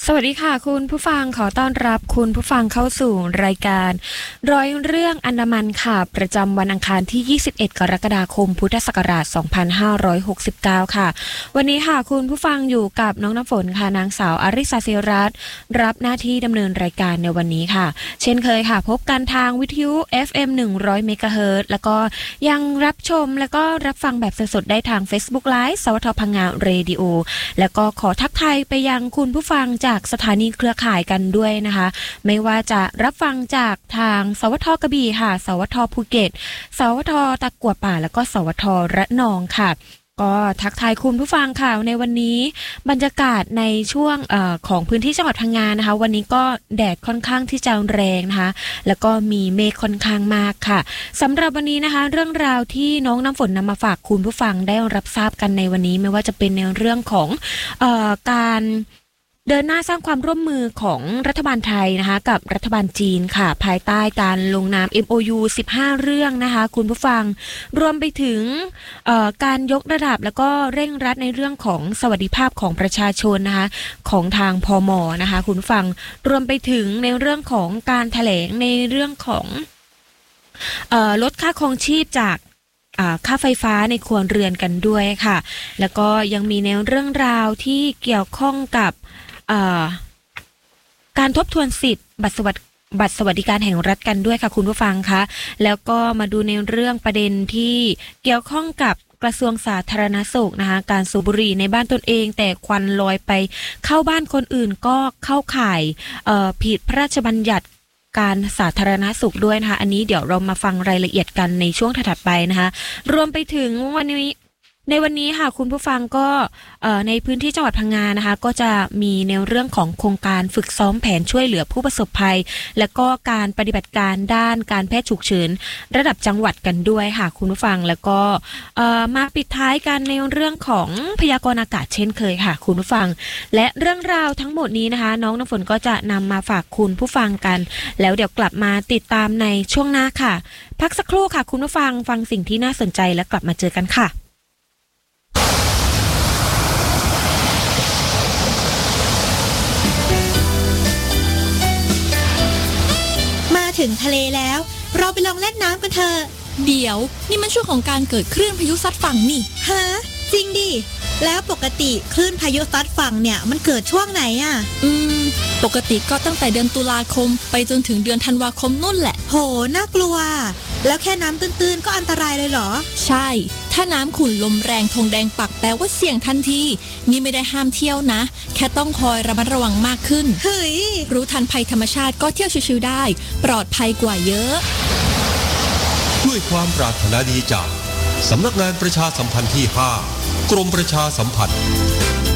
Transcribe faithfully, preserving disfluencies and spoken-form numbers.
สวัสดีค่ะคุณผู้ฟังขอต้อนรับคุณผู้ฟังเข้าสู่รายการร้อยเรื่องอันดามันค่ะประจำวันอังคารที่ยี่สิบเอ็ดกรกฎาคมพุทธศักราชสองพันห้าร้อยหกสิบเก้าค่ะวันนี้ค่ะคุณผู้ฟังอยู่กับน้องน้ำฝนค่ะนางสาวอริสาศิรัตน์รับหน้าที่ดำเนินรายการในวันนี้ค่ะเช่นเคยค่ะพบกันทางวิทยุ เอฟ เอ็ม หนึ่งร้อยเมกะเฮิรตซ์แล้วก็ยังรับชมแล้วก็รับฟังแบบสดๆได้ทาง Facebook Live สวท พังงาเรดิโอแล้วก็ขอทักทายไปยังคุณผู้ฟังจากสถานีเครือข่ายกันด้วยนะคะไม่ว่าจะรับฟังจากทางสวทกระบี่ค่ะสวทภูเก็ตสวทตะกั่วป่าแล้วก็สวทระนองค่ะก็ทักทายคุณผู้ฟังค่ะในวันนี้บรรยากาศในช่วงเอ่อของพื้นที่จังหวัดพังงานะคะวันนี้ก็แดดค่อนข้างที่จะแรงนะคะแล้วก็มีเมฆค่อนข้างมากค่ะสำหรับวันนี้นะคะเรื่องราวที่น้องน้ำฝนนำมาฝากคุณผู้ฟังได้รับทราบกันในวันนี้ไม่ว่าจะเป็นในเรื่องของเอ่อการเดินหน้าสร้างความร่วมมือของรัฐบาลไทยนะคะกับรัฐบาลจีนค่ะภายใต้การลงนาม เอ็ม โอ ยู สิบห้าเรื่องนะคะคุณผู้ฟังรวมไปถึงการยกระดับแล้วก็เร่งรัดในเรื่องของสวัสดิภาพของประชาชนนะคะของทางพม.นะคะคุณผู้ฟังรวมไปถึงในเรื่องของการแถลงในเรื่องของเอ่อลดค่าครองชีพจากค่าไฟฟ้าในครัวเรือนกันด้วยค่ะแล้วก็ยังมีในเรื่องราวที่เกี่ยวข้องกับการทบทวนสิทธิ์บัตรสวัสดิบัตรสวัสดิการแห่งรัฐกันด้วยค่ะคุณผู้ฟังคะแล้วก็มาดูในเรื่องประเด็นที่เกี่ยวข้องกับกระทรวงสาธารณสุขนะคะการสูบบุหรี่ในบ้านตนเองแต่ควันลอยไปเข้าบ้านคนอื่นก็เข้าข่ายผิดพระราชบัญญัติการสาธารณสุขด้วยนะคะอันนี้เดี๋ยวเรามาฟังรายละเอียดกันในช่วงถัดไปนะคะรวมไปถึงวันนี้ในวันนี้ค่ะคุณผู้ฟังก็ในพื้นที่จังหวัดพังงานะคะก็จะมีในเรื่องของโครงการฝึกซ้อมแผนช่วยเหลือผู้ประสบภัยและก็การปฏิบัติการด้านการแพทย์ฉุกเฉินระดับจังหวัดกันด้วยค่ะคุณผู้ฟังแล้วก็มาปิดท้ายกันในเรื่องของพยากรณ์อากาศเช่นเคยค่ะคุณผู้ฟังและเรื่องราวทั้งหมดนี้นะคะน้องน้ำฝนก็จะนำมาฝากคุณผู้ฟังกันแล้วเดี๋ยวกลับมาติดตามในช่วงหน้าค่ะพักสักครู่ค่ะคุณผู้ฟังฟังสิ่งที่น่าสนใจแล้วกลับมาเจอกันค่ะถึงทะเลแล้วเราไปลองเล่นน้ำกันเถอะเดี๋ยวนี่มันช่วงของการเกิดคลื่นพายุซัดฝั่งนี่ฮะจริงดิแล้วปกติคลื่นพายุซัดฝั่งเนี่ยมันเกิดช่วงไหนอ่ะอืมปกติก็ตั้งแต่เดือนตุลาคมไปจนถึงเดือนธันวาคมนู่นแหละโหน่ากลัวแล้วแค่น้ำตื้นๆก็อันตรายเลยเหรอใช่ถ้าน้ำขุ่นลมแรงธงแดงปักแปลว่าเสี่ยงทันทีนี่ไม่ได้ห้ามเที่ยวนะแค่ต้องคอยระมัดระวังมากขึ้นเฮ้ยรู้ทันภัยธรรมชาติก็เที่ยวชิวๆได้ปลอดภัยกว่าเยอะด้วยความปรารถนาดีจากสำนักงานประชาสัมพันธ์ที่ห้ากรมประชาสัมพันธ์